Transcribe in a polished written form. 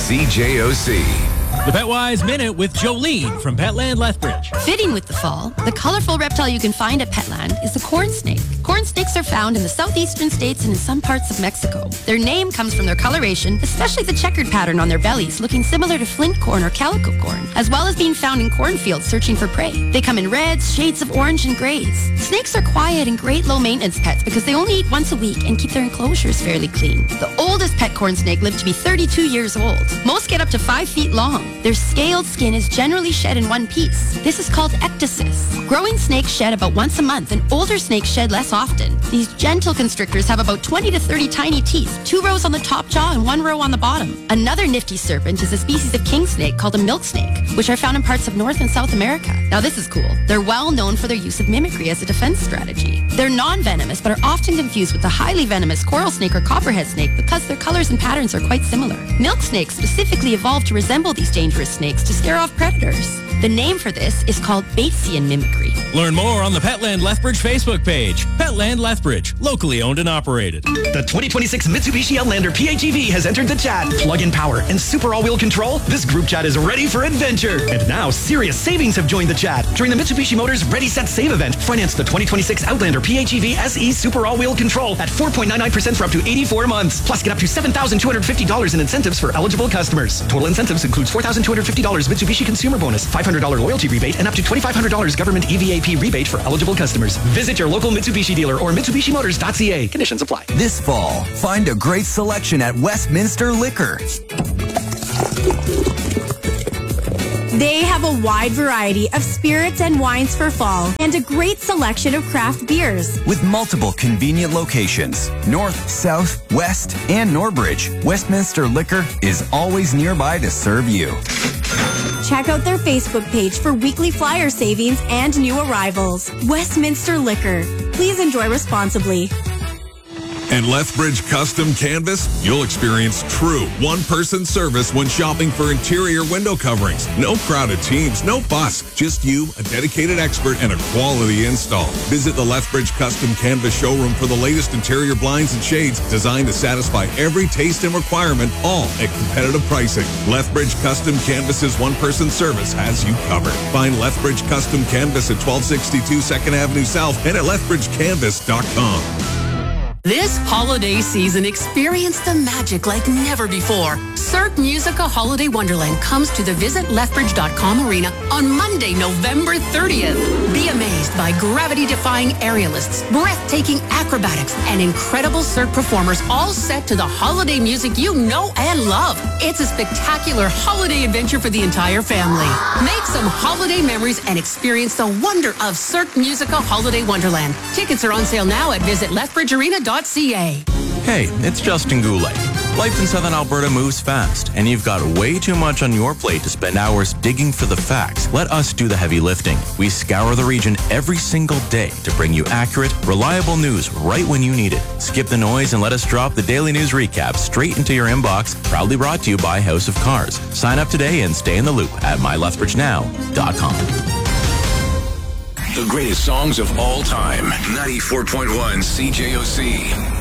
CJOC. The PetWise Minute with Jolene from Petland Lethbridge. Fitting with the fall, the colorful reptile you can find at Petland is the corn snake. Corn snakes are found in the southeastern states and in some parts of Mexico. Their name comes from their coloration, especially the checkered pattern on their bellies, looking similar to flint corn or calico corn, as well as being found in cornfields searching for prey. They come in reds, shades of orange, and grays. Snakes are quiet and great low-maintenance pets because they only eat once a week and keep their enclosures fairly clean. The oldest pet corn snake lived to be 32 years old. Most get up to 5 feet long. Their scaled skin is generally shed in one piece. This is called ecdysis. Growing snakes shed about once a month, and older snakes shed less often. These gentle constrictors have about 20 to 30 tiny teeth, 2 rows on the top jaw and 1 row on the bottom. Another nifty serpent is a species of king snake called a milk snake, which are found in parts of North and South America. Now this is cool. They're well known for their use of mimicry as a defense strategy. They're non-venomous, but are often confused with the highly venomous coral snake or copperhead snake because their colors and patterns are quite similar. Milk snakes specifically evolved to resemble these dangerous snakes to scare off predators. The name for this is called Batesian mimicry. Learn more on the Petland Lethbridge Facebook page. Petland Lethbridge, locally owned and operated. The 2026 Mitsubishi Outlander PHEV has entered the chat. Plug-in power and super all-wheel control. This group chat is ready for adventure. And now serious savings have joined the chat. During the Mitsubishi Motors Ready Set Save event, finance the 2026 Outlander PHEV SE Super All-Wheel Control at 4.99% for up to 84 months. Plus, get up to $7,250 in incentives for eligible customers. Total incentives includes $4,250 Mitsubishi consumer bonus, $500 loyalty rebate, and up to $2,500 government EVAP rebate for eligible customers. Visit your local Mitsubishi dealer or MitsubishiMotors.ca. Conditions apply. This fall, find a great selection at Westminster Liquor. They have a wide variety of spirits and wines for fall and a great selection of craft beers. With multiple convenient locations, north, south, west, and Norbridge, Westminster Liquor is always nearby to serve you. Check out their Facebook page for weekly flyer savings and new arrivals. Westminster Liquor. Please enjoy responsibly. And Lethbridge Custom Canvas, you'll experience true one-person service when shopping for interior window coverings. No crowded teams, no fuss. Just you, a dedicated expert, and a quality install. Visit the Lethbridge Custom Canvas showroom for the latest interior blinds and shades designed to satisfy every taste and requirement, all at competitive pricing. Lethbridge Custom Canvas's one-person service has you covered. Find Lethbridge Custom Canvas at 1262 2nd Avenue South and at lethbridgecanvas.com. This holiday season, experience the magic like never before. Cirque Musica Holiday Wonderland comes to the visitlethbridge.com arena on Monday, November 30th. Be amazed by gravity-defying aerialists, breathtaking acrobatics, and incredible Cirque performers all set to the holiday music you know and love. It's a spectacular holiday adventure for the entire family. Make some holiday memories and experience the wonder of Cirque Musica Holiday Wonderland. Tickets are on sale now at visitlethbridgearena.ca. Hey, it's Justin Goulet. Life in Southern Alberta moves fast, and you've got way too much on your plate to spend hours digging for the facts. Let us do the heavy lifting. We scour the region every single day to bring you accurate, reliable news right when you need it. Skip the noise and let us drop the daily news recap straight into your inbox, proudly brought to you by House of Cars. Sign up today and stay in the loop at mylethbridgenow.com. The greatest songs of all time. 94.1 CJOC.